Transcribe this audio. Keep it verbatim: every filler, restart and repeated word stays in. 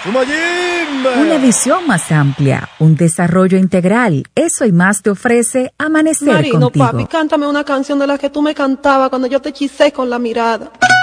Sumayim. Una visión más amplia, un desarrollo integral. Eso y más te ofrece Amanecer Marino, Contigo. papi, cántame una canción de las que tú me cantabas cuando yo te hechicé con la mirada.